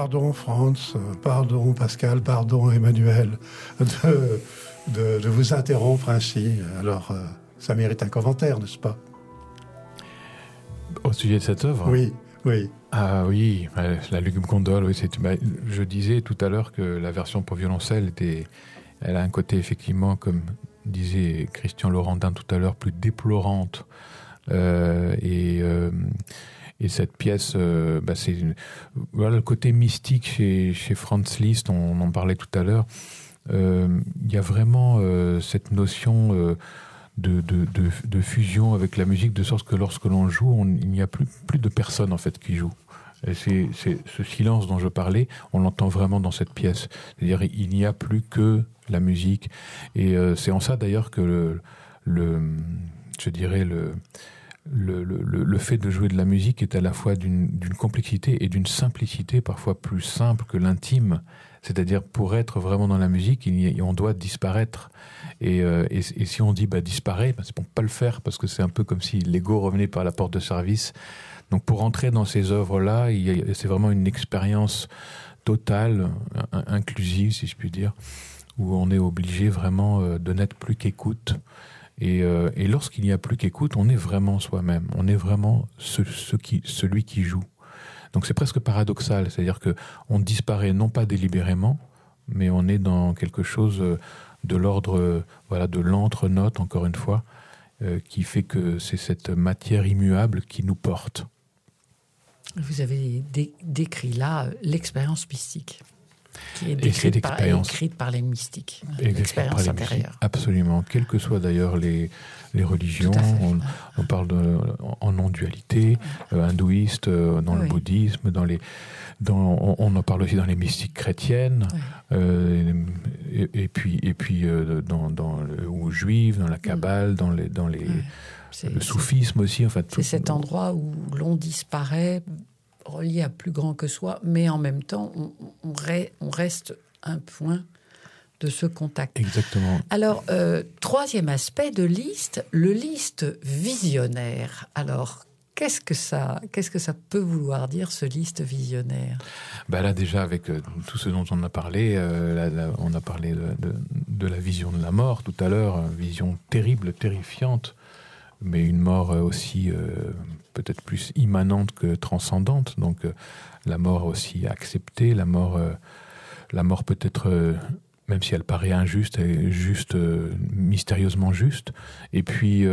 pardon Franz, pardon Pascal, pardon Emmanuel, de vous interrompre ainsi. Alors, ça mérite un commentaire, n'est-ce pas? Au sujet de cette œuvre? Oui, oui. Ah oui, la Lugubre Gondole, oui, je disais tout à l'heure que la version pour violoncelle elle a un côté effectivement, comme disait Christian Laurendin tout à l'heure, plus déplorante. Et cette pièce, voilà le côté mystique chez Franz Liszt, on en parlait tout à l'heure. Il y a vraiment cette notion de fusion avec la musique, de sorte que lorsque l'on joue, il n'y a plus de personne en fait qui joue. Et c'est ce silence dont je parlais, on l'entend vraiment dans cette pièce. C'est-à-dire il n'y a plus que la musique. Et c'est en ça d'ailleurs que je dirais le fait de jouer de la musique est à la fois d'une complexité et d'une simplicité parfois plus simple que l'intime. C'est-à-dire, pour être vraiment dans la musique, on doit disparaître. Et si on dit disparaît, c'est pour pas le faire, parce que c'est un peu comme si l'ego revenait par la porte de service. Donc pour entrer dans ces œuvres-là, c'est vraiment une expérience totale, inclusive, si je puis dire, où on est obligé vraiment de n'être plus qu'écoute. Et lorsqu'il n'y a plus qu'écoute, on est vraiment soi-même. On est vraiment celui qui joue. Donc c'est presque paradoxal, c'est-à-dire qu'on disparaît non pas délibérément, mais on est dans quelque chose de l'ordre de l'entre-note, encore une fois, qui fait que c'est cette matière immuable qui nous porte. Vous avez décrit là l'expérience mystique, qui est écrite par les mystiques, l'expérience intérieure. Absolument, quelles que soient d'ailleurs les religions, on parle en non-dualité, hindouiste, dans le bouddhisme, on en parle aussi dans les mystiques chrétiennes, et puis ou juives, dans la Kabbale, dans le soufisme aussi. Enfin, c'est cet endroit où l'on disparaît, relié à plus grand que soi, mais en même temps, on reste un point de ce contact. Exactement. Alors, troisième aspect de Liszt, le Liszt visionnaire. Alors, qu'est-ce que ça peut vouloir dire, ce Liszt visionnaire? Là, déjà, avec tout ce dont on a parlé, on a parlé de la vision de la mort tout à l'heure, une vision terrible, terrifiante, mais une mort aussi peut-être plus immanente que transcendante. Donc, la mort aussi acceptée, la mort peut-être... même si elle paraît injuste, elle est juste, mystérieusement juste. Et puis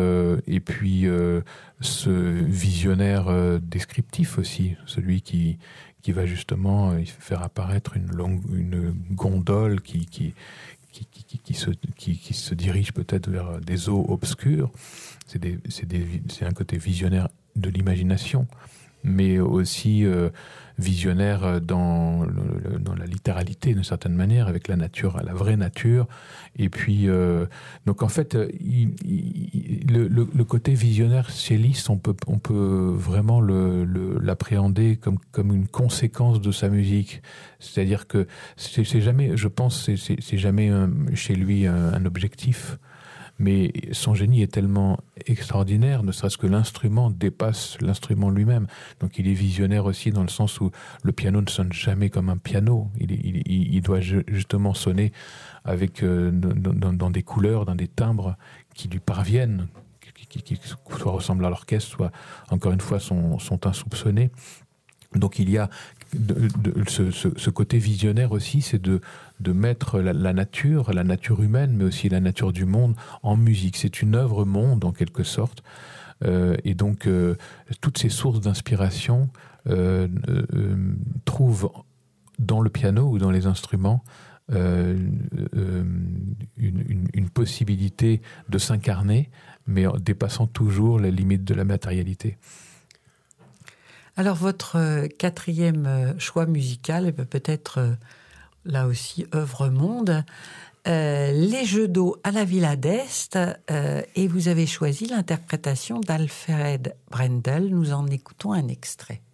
ce visionnaire descriptif aussi, celui qui va justement faire apparaître une gondole qui se dirige peut-être vers des eaux obscures. C'est un côté visionnaire de l'imagination, mais aussi visionnaire dans la littéralité d'une certaine manière, avec la nature, la vraie nature. Et puis, donc en fait, le côté visionnaire chez Liszt, on peut vraiment l'appréhender comme une conséquence de sa musique. C'est-à-dire que c'est jamais, je pense, c'est jamais chez lui un objectif. Mais son génie est tellement extraordinaire, ne serait-ce que l'instrument dépasse l'instrument lui-même. Donc il est visionnaire aussi dans le sens où le piano ne sonne jamais comme un piano. Il doit justement sonner avec dans des couleurs, dans des timbres qui lui parviennent, qui soit ressemblent à l'orchestre, soit encore une fois sont insoupçonnés. Donc il y a ce côté visionnaire aussi, c'est de mettre la nature humaine, mais aussi la nature du monde en musique. C'est une œuvre monde en quelque sorte, et donc toutes ces sources d'inspiration trouvent dans le piano ou dans les instruments une possibilité de s'incarner, mais en dépassant toujours les limites de la matérialité. Alors, votre quatrième choix musical, peut-être là aussi œuvre monde, Les Jeux d'eau à la Villa d'Este, et vous avez choisi l'interprétation d'Alfred Brendel. Nous en écoutons un extrait.